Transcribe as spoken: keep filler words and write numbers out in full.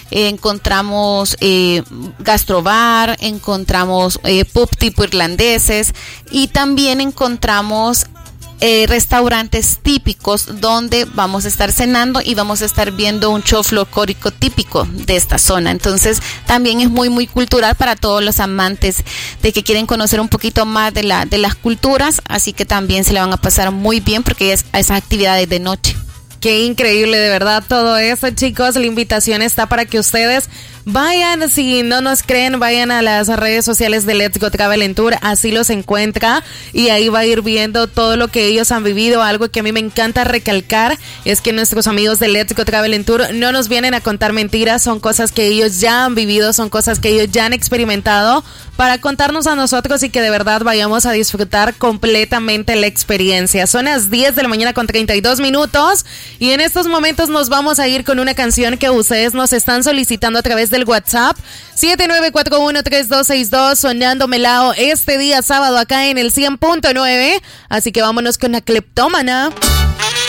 eh, encontramos eh, gastrobar, encontramos eh, pub tipo irlandeses y también encontramos Eh, restaurantes típicos donde vamos a estar cenando y vamos a estar viendo un show folclórico típico de esta zona. Entonces también es muy muy cultural para todos los amantes de que quieren conocer un poquito más de la de las culturas, así que también se le van a pasar muy bien porque es a esas actividades de noche. Qué increíble, de verdad, todo esto, chicos. La invitación está para que ustedes vayan, si no nos creen, vayan a las redes sociales de Let's Go Travel Tour, así los encuentra y ahí va a ir viendo todo lo que ellos han vivido. Algo que a mí me encanta recalcar es que nuestros amigos de Let's Go Travel Tour no nos vienen a contar mentiras, son cosas que ellos ya han vivido, son cosas que ellos ya han experimentado para contarnos a nosotros y que de verdad vayamos a disfrutar completamente la experiencia. Son las diez de la mañana con treinta y dos minutos y en estos momentos nos vamos a ir con una canción que ustedes nos están solicitando a través del WhatsApp siete nueve cuatro uno tres dos seis dos, sonando Melao este día sábado acá en el cien punto nueve, así que vámonos con la Cleptómana.